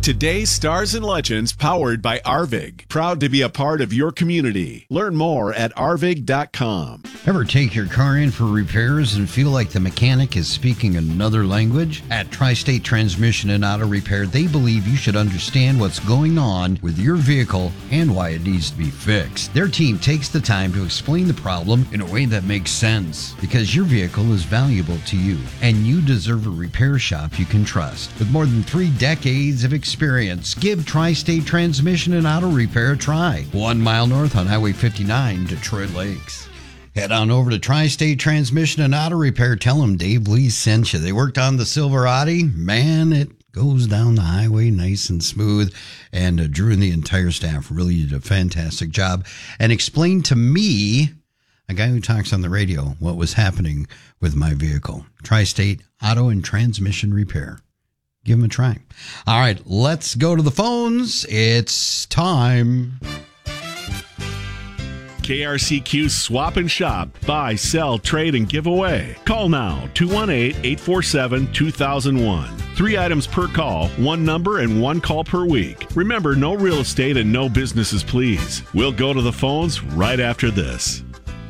Today's Stars and Legends, powered by Arvig. Proud to be a part of your community. Learn more at arvig.com. Ever take your car in for repairs and feel like the mechanic is speaking another language? At Tri-State Transmission and Auto Repair, they believe you should understand what's going on with your vehicle and why it needs to be fixed. Their team takes the time to explain the problem in a way that makes sense, because your vehicle is valuable to you, and you deserve a repair shop you can trust. With more than 3 decades of experience, give Tri-State Transmission and Auto Repair a try. 1 mile north on Highway 59, Detroit Lakes. Head on over to Tri-State Transmission and Auto Repair. Tell them Dave Lee sent you. They worked on the Silverado. Man, it goes down the highway nice and smooth. And Drew and the entire staff really did a fantastic job and explained to me, a guy who talks on the radio, what was happening with my vehicle. Tri-State Auto and Transmission Repair. Give them a try. All right, let's go to the phones. It's time. KRCQ Swap and Shop. Buy, sell, trade, and give away. Call now, 218-847-2001. 3 items per call, 1 number, and 1 call per week. Remember, no real estate and no businesses, please. We'll go to the phones right after this.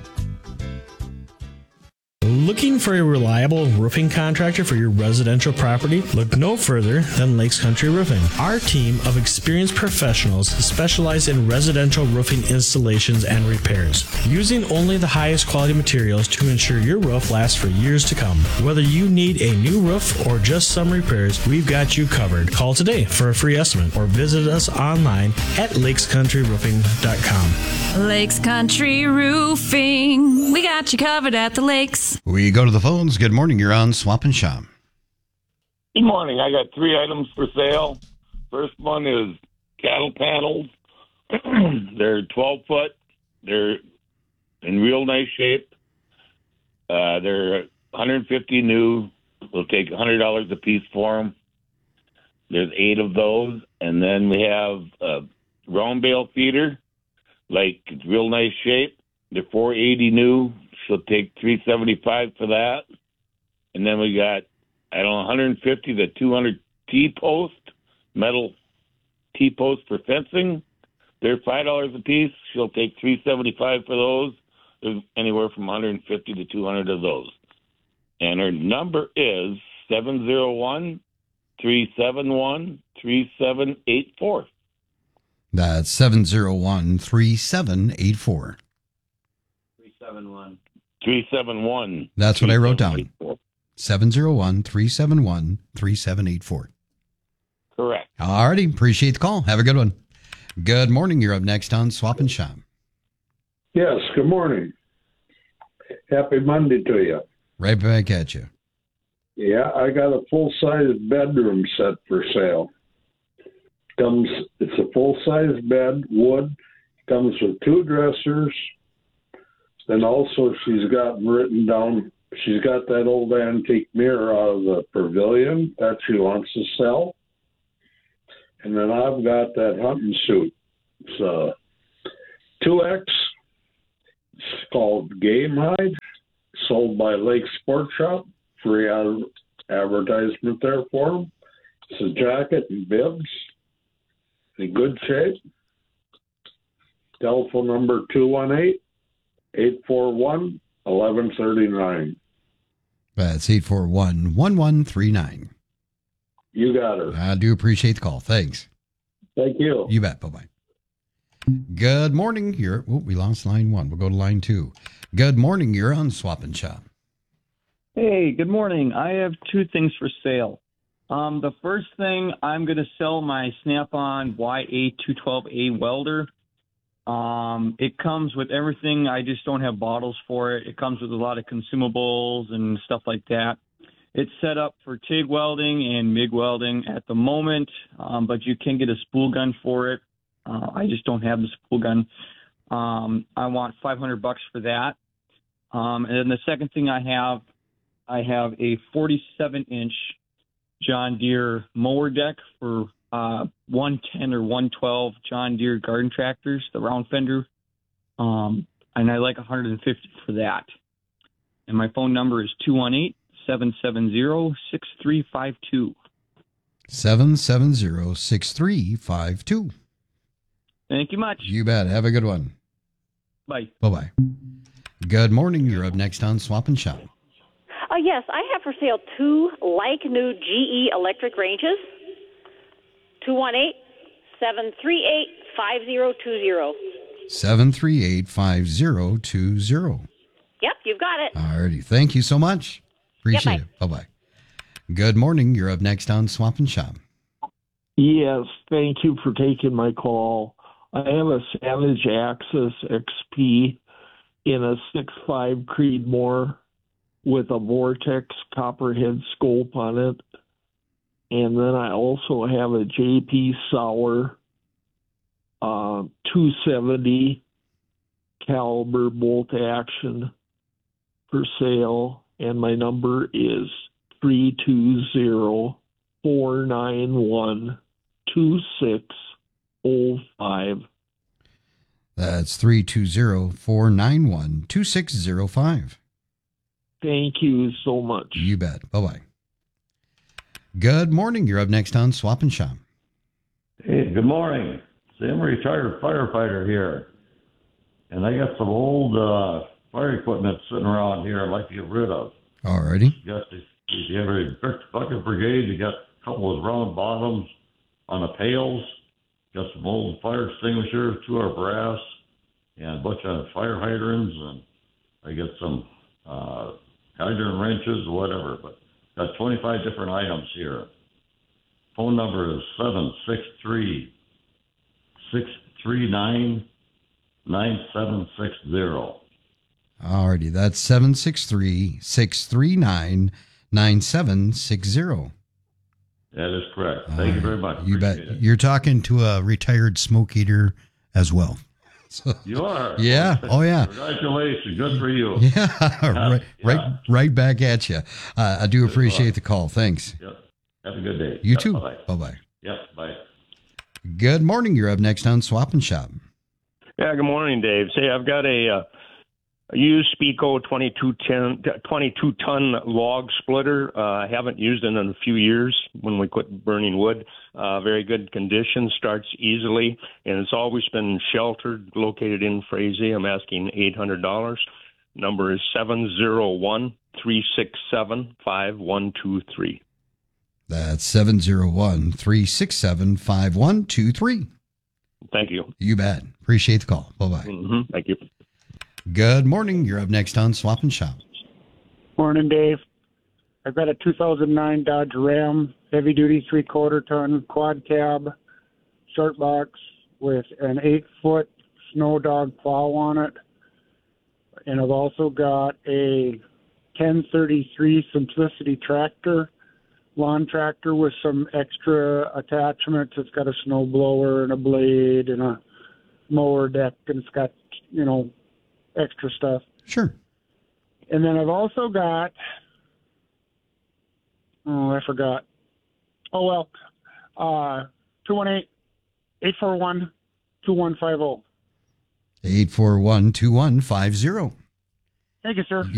Looking for a reliable roofing contractor for your residential property? Look no further than Lakes Country Roofing. Our team of experienced professionals specialize in residential roofing installations and repairs, using only the highest quality materials to ensure your roof lasts for years to come. Whether you need a new roof or just some repairs, we've got you covered. Call today for a free estimate or visit us online at lakescountryroofing.com. Lakes Country Roofing. We got you covered at the lakes. We go to the phones. Good morning. You're on Swap and Shop. Good morning. I got 3 items for sale. First one is cattle panels. They're 12-foot. They're in real nice shape. They're 150 new. We'll take $100 a piece for them. There's 8 of those. And then we have a round bale feeder. Like, it's real nice shape. They're 480 new. She'll take $375 for that. And then we got, 150 to 200 T-post, metal T-post for fencing. They're $5 a piece. She'll take $375 for those. There's anywhere from 150 to 200 of those. And her number is 701-371-3784. That's 701-3784. 371. That's what I wrote down. 701-371-3784. Correct. All righty. Appreciate the call. Have a good one. Good morning. You're up next on Swap and Shop. Yes, good morning. Happy Monday to you. Right back at you. Yeah, I got a full-size bedroom set for sale. It's a full-size bed, wood. Comes with 2 dressers. Then also she's got written down, she's got that old antique mirror out of the pavilion that she wants to sell. And then I've got that hunting suit. It's a 2X. It's called Game Hide, sold by Lake Sport Shop. Free advertisement there for them. It's a jacket and bibs in good shape. Telephone number 218-841-1139. That's 841-1139. You got her. I do appreciate the call. Thanks. Thank you. You bet. Bye-bye. Good morning. We lost line 1. We'll go to line 2. Good morning. You're on Swap and Shop. Hey, good morning. I have 2 things for sale. The first thing, I'm going to sell my Snap-on YA212A welder. It comes with everything. I just don't have bottles for it. It comes with a lot of consumables and stuff like that. It's set up for TIG welding and MIG welding at the moment, but you can get a spool gun for it. I just don't have the spool gun. I want $500 for that. And then the second thing I have a 47-inch John Deere mower deck for 110 or 112 John Deere garden tractors, the round fender. And I like 150 for that. And my phone number is 218-770-6352. 770-6352. Thank you much. You bet. Have a good one. Bye. Bye-bye. Good morning. You're up next on Swap and Shop. Yes, I have for sale 2 like-new GE electric ranges. 218-738-5020. 738-5020. Yep, you've got it. Alrighty. Thank you so much. Appreciate it. Bye-bye. Good morning. You're up next on Swap and Shop. Yes, thank you for taking my call. I have a Savage Axis XP in a 6.5 Creedmoor with a Vortex Copperhead scope on it. And then I also have a JP Sauer 270 caliber bolt action for sale. And my number is 320-491-2605. That's 320-491-2605. Thank you so much. You bet. Bye-bye. Good morning. You're up next on Swap and Shop. Hey, good morning. See, I'm a retired firefighter here, and I got some old fire equipment sitting around here I'd like to get rid of. Alriady. You got you have a bucket brigade. You got a couple of round bottoms on the pails. Got some old fire extinguishers, 2 are brass, and a bunch of fire hydrants, and I got some hydrant wrenches, whatever. But got 25 different items here. Phone number is 763-639-9760. Alrighty. That's 763-639-9760. That is correct. Thank you very much. You bet. Appreciate it. You're talking to a retired smoke eater as well. So, You are. yeah. Oh, yeah. Congratulations. Good for you. Yeah. Right back at you. I do appreciate the call. Thanks. Yep. Have a good day. You too. Bye-bye. Bye-bye. Yep. Bye. Good morning. You're up next on Swap and Shop. Yeah, good morning, Dave. Say, I've got a used Speco 22-ton log splitter. I haven't used it in a few years when we quit burning wood. Very good condition, starts easily, and it's always been sheltered, located in Frazee. I'm asking $800. Number is 701-367-5123. That's 701-367-5123. Thank you. You bet. Appreciate the call. Bye-bye. Mm-hmm. Thank you. Good morning. You're up next on Swap and Shop. Morning, Dave. I've got a 2009 Dodge Ram, heavy-duty 3/4-ton quad cab, short box with an 8-foot snow dog plow on it. And I've also got a 1033 Simplicity tractor, lawn tractor with some extra attachments. It's got a snow blower and a blade and a mower deck, and it's got, extra stuff. Sure. And then I've also got, I forgot. 218-841-2150. 841-2150. Thank you, sir.